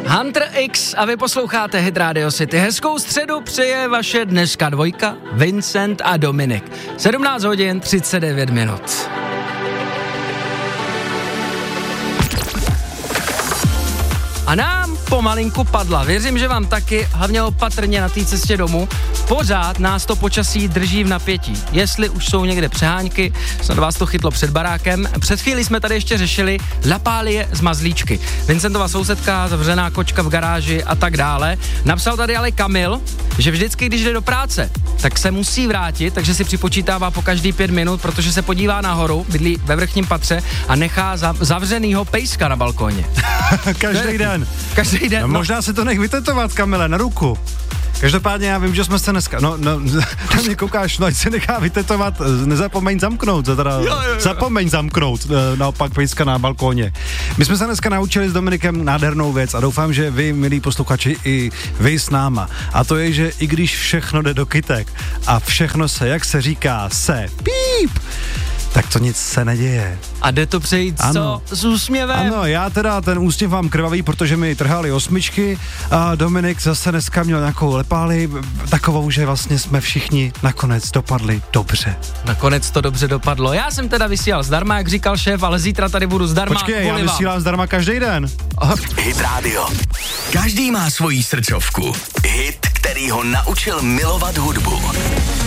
Hunter X a vy posloucháte Hit Radio City. Hezkou středu přeje vaše dneska dvojka, Vincent a Dominik. 17 hodin 39 minut. A nám pomalinku padla. Věřím, že vám taky, hlavně opatrně na té cestě domů. Pořád nás to počasí drží v napětí. Jestli už jsou někde přehánky, snad vás to chytlo před barákem. Před chvílí jsme tady ještě řešili lapálie z mazlíčky. Vincentova sousedka, zavřená kočka v garáži a tak dále. Napsal tady ale Kamil, že vždycky, když jde do práce, tak se musí vrátit, takže si připočítává po každý 5 minut, protože se podívá nahoru, bydlí ve vrchním patře a nechá zavřenýho pejska na balkóně. Každý den. Každý den. No, možná se to nech vytetovat, Kamile, na ruku. Každopádně já vím, že jsme se dneska, na mě koukáš, ať se nechá vytetovat, nezapomeň zamknout, zapomeň zamknout, naopak pejska na balkóně. My jsme se dneska naučili s Dominikem nádhernou věc a doufám, že vy, milí posluchači, i vy s náma. A to je, že i když všechno jde do kytek a všechno se, jak se říká, se píp, tak to nic se neděje. A jde to přejít s úsměvem? Ano, já teda ten úsměv mám krvavý, protože mi trhali 8 a Dominik zase dneska měl nějakou lepáli, takovou, že vlastně jsme všichni nakonec dopadli dobře. Nakonec to dobře dopadlo. Já jsem teda vysílal zdarma, jak říkal šéf, ale zítra tady budu zdarma. Počkej, já vysílám zdarma každý den. Hit Radio. Každý má svoji srdcovku. Hit, který ho naučil milovat hudbu.